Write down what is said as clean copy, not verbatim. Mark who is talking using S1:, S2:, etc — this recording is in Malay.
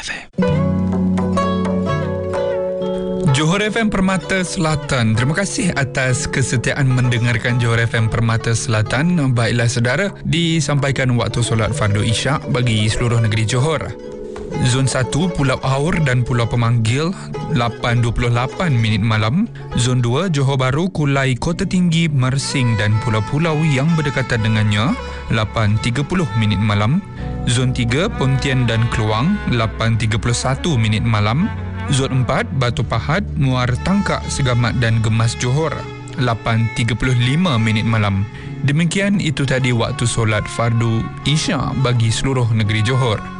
S1: FM. Johor FM Permata Selatan. Terima kasih atas kesetiaan mendengarkan Johor FM Permata Selatan. Baiklah saudara, disampaikan waktu solat fardu Isyak bagi seluruh negeri Johor. Zon 1 Pulau Aur dan Pulau Pemanggil 8.28 minit malam. Zon 2 Johor Bahru, Kulai, Kota Tinggi, Mersing dan pulau-pulau yang berdekatan dengannya 8.30 minit malam. Zon 3 Pontian dan Keluang 8.31 minit malam. Zon 4 Batu Pahat, Muar Tangkak, Segamat dan Gemas Johor 8.35 minit malam. Demikian itu tadi waktu solat fardu Isyak bagi seluruh negeri Johor.